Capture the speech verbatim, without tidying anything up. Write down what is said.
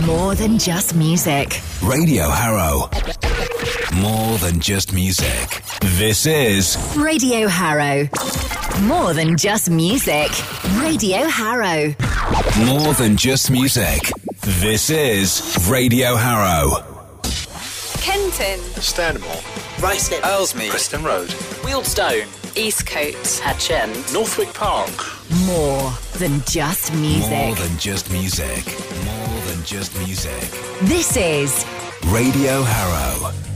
More than just music. Radio Harrow. More than just music. This is Radio Harrow. More than just music. Radio Harrow. More than just music. This is Radio Harrow. Kenton. Stanmore. Ruislip. Ellesmere. Preston Road. Wealdstone. Eastcote. Hatchend. Northwick Park. More than just music. More than just music. More than just music. This is Radio Harrow.